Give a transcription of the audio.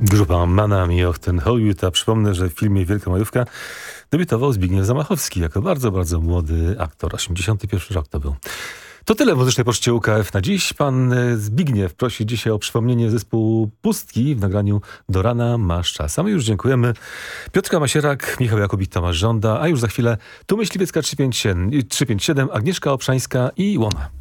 Grupa Manami och ten Hollywood, a przypomnę, że w filmie Wielka Majówka debiutował Zbigniew Zamachowski jako bardzo, bardzo młody aktor. 81 rok to był. To tyle w Muzycznej Poczcie UKF na dziś. Pan Zbigniew prosi dzisiaj o przypomnienie zespołu Pustki w nagraniu Do rana masz czas. A my już dziękujemy. Piotrka Masierak, Michał Jakubik, Tomasz Żąda, a już za chwilę tu Myśliwiecka 357, Agnieszka Obszańska i Łona.